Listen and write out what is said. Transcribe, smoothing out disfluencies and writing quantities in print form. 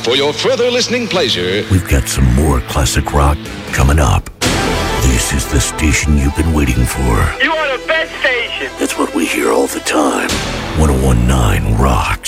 For your further listening pleasure, we've got some more classic rock coming up. This is the station you've been waiting for. You are the best station. That's what we hear all the time. 101.9 Rock.